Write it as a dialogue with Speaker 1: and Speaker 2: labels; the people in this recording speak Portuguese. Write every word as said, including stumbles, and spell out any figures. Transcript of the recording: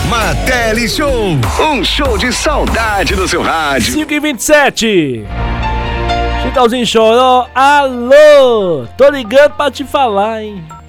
Speaker 1: Martelli Show, um show de saudade no seu rádio.
Speaker 2: cinco e vinte e sete. Chitãozinho chorou. Alô, tô ligando pra te falar, hein?